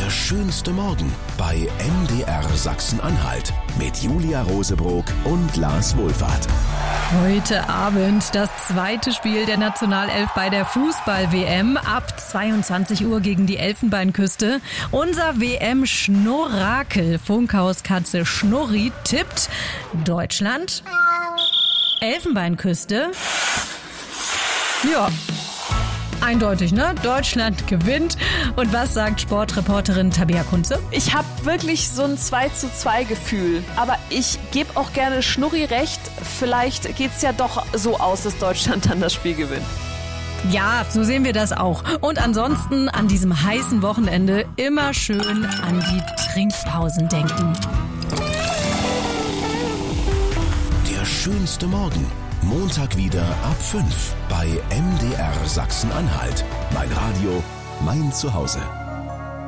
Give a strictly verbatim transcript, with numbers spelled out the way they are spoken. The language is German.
Der schönste Morgen bei M D R Sachsen-Anhalt mit Julia Rosebrock und Lars Wohlfahrt. Heute Abend das zweite Spiel der Nationalelf bei der Fußball-W M. Ab zweiundzwanzig Uhr gegen die Elfenbeinküste. Unser W M-Schnurrakel, Funkhauskatze Schnurri, tippt Deutschland, Elfenbeinküste. Ja, eindeutig, ne? Deutschland gewinnt. Und was sagt Sportreporterin Tabea Kunze? Ich habe wirklich so ein zwei zu zwei Gefühl. Aber ich gebe auch gerne Schnurri recht. Vielleicht geht es ja doch so aus, dass Deutschland dann das Spiel gewinnt. Ja, so sehen wir das auch. Und ansonsten an diesem heißen Wochenende immer schön an die Trinkpausen denken. Der schönste Morgen. Montag wieder ab fünf bei M D R Sachsen-Anhalt. Mein Radio, mein Zuhause.